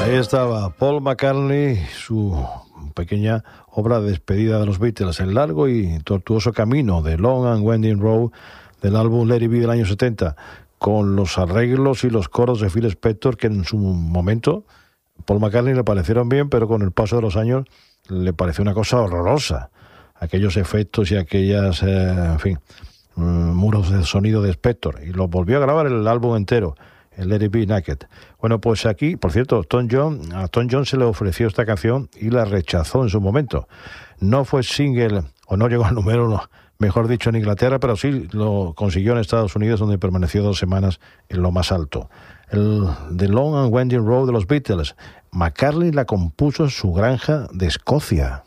Ahí estaba Paul McCartney, su pequeña obra de despedida de los Beatles, el largo y tortuoso camino de Long and Winding Road del álbum Let It Be del año 70, con los arreglos y los coros de Phil Spector, que en su momento Paul McCartney le parecieron bien, pero con el paso de los años le pareció una cosa horrorosa. Aquellos efectos y aquellas, muros de sonido de Spector, y lo volvió a grabar el álbum entero, el Let It Be Naked. Bueno, pues aquí, por cierto, a Tom Jones se le ofreció esta canción y la rechazó en su momento. No fue single, o no llegó al número uno, mejor dicho, en Inglaterra, pero sí lo consiguió en Estados Unidos, donde permaneció 2 semanas en lo más alto. El The Long and Winding Road de los Beatles, McCartney la compuso en su granja de Escocia.